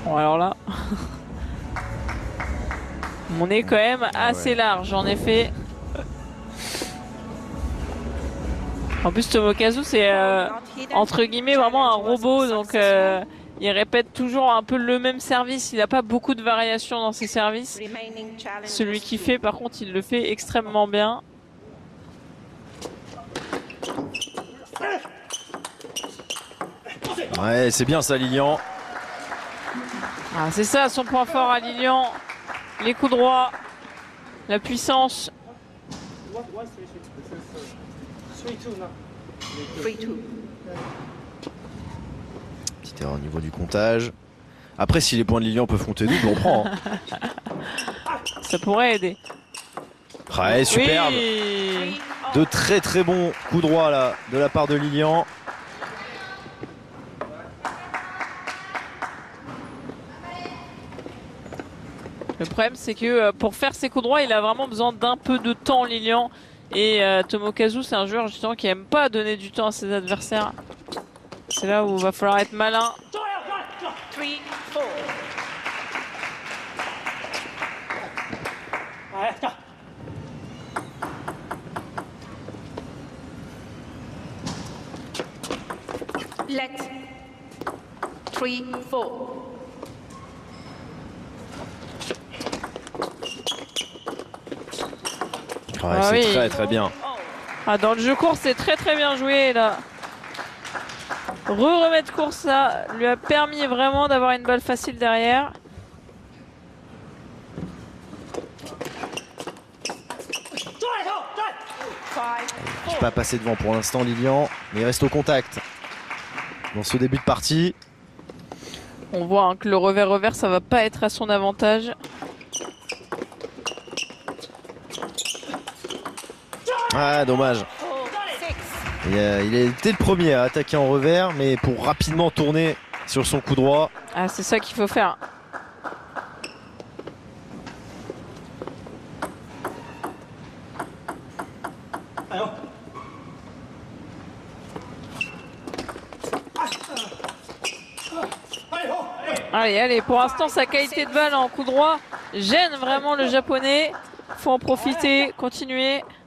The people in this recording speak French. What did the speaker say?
Bon, alors là, on est quand même assez large en effet. En plus, Tomokazu, c'est entre guillemets vraiment un robot, donc il répète toujours un peu le même service. Il n'a pas beaucoup de variations dans ses services. Celui qui fait, par contre, il le fait extrêmement bien. Ouais, c'est bien ça, Lilian. Ah, c'est ça son point fort à Lilian. Les coups droits, la puissance. Petite erreur au niveau du comptage. Après, si les points de Lilian peuvent compter double, on prend. Ça pourrait aider. Ouais, superbe. Oui. De très très bons coups droits là, de la part de Lilian. Le problème, c'est que pour faire ses coups droits, il a vraiment besoin d'un peu de temps, Lilian. Et Tomokazu, c'est un joueur justement qui aime pas donner du temps à ses adversaires. C'est là où il va falloir être malin. 3-4. Let 3-4. Ouais, c'est oui. très très bien. Ah, dans le jeu court, c'est très très bien joué là. Remettre court, ça lui a permis vraiment d'avoir une balle facile derrière. Il n'arrive pas à passer devant pour l'instant, Lilian, mais il reste au contact dans ce début de partie. On voit hein, que le revers-revers, ça va pas être à son avantage. Ah, dommage. Il a été le premier à attaquer en revers, mais pour rapidement tourner sur son coup droit. Ah, c'est ça qu'il faut faire. Allez, allez, pour l'instant, sa qualité de balle en coup droit gêne vraiment le japonais. Faut en profiter, continuer.